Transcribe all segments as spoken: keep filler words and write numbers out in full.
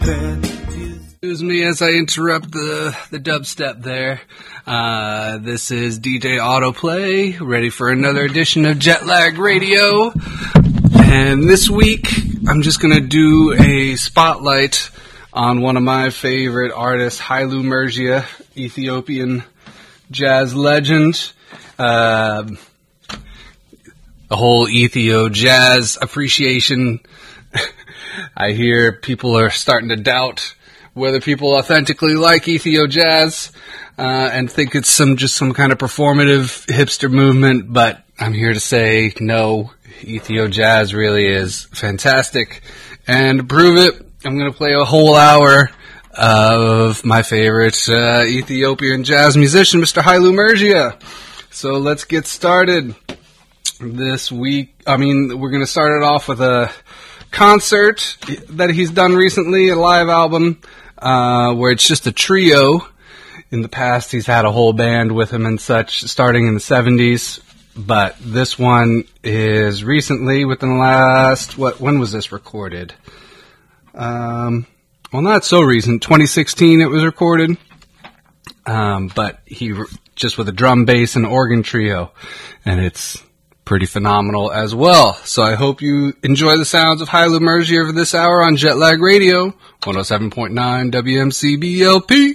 Excuse me as I interrupt the, the dubstep there. Uh, this is D J Autoplay, ready for another edition of Jetlag Radio. And this week, I'm just going to do a spotlight on one of my favorite artists, Haile Mergia, Ethiopian jazz legend. Uh, the whole Ethio jazz appreciation. I hear people are starting to doubt whether people authentically like Ethio jazz uh, and think it's some just some kind of performative hipster movement, but I'm here to say no, Ethio jazz really is fantastic. And to prove it, I'm going to play a whole hour of my favorite uh, Ethiopian jazz musician, Mister Haile Mergia. So let's get started. This week, I mean, we're going to start it off with a concert that he's done recently, a live album, uh, where it's just a trio. In the past, he's had a whole band with him and such, starting in the seventies. But this one is recently, within the last, what, when was this recorded? Um, well, not so recent. twenty sixteen it was recorded. Um, but he, just with a drum, bass, and organ trio. And it's pretty phenomenal as well. So I hope you enjoy the sounds of Haile Mergia over this hour on Jetlag Radio, one oh seven point nine W M C B L P.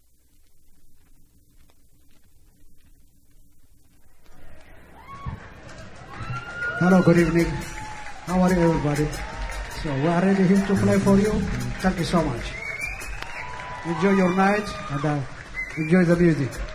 Hello, good evening. How are you, everybody? So we are ready here to play for you. Thank you so much. Enjoy your night and uh, enjoy the music.